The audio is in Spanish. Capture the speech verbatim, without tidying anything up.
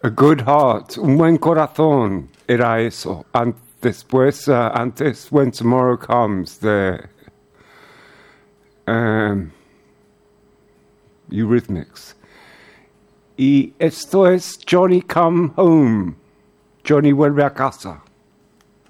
A good heart, un buen corazón, era eso. An- después, uh, antes, When Tomorrow Comes, de um, Eurythmics. Y esto es Johnny Come Home. Johnny vuelve a casa.